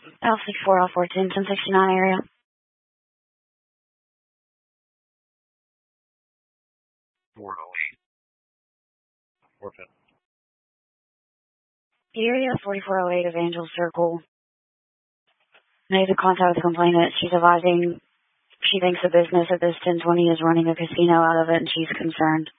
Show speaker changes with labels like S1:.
S1: Alpha 4 Alpha 14, 1069 area.
S2: 408. 410.
S1: Area 4408 Evangel Circle. Made a contact with the complainant. She's advising she thinks the business at this 1020 is running a casino out of it, and she's concerned.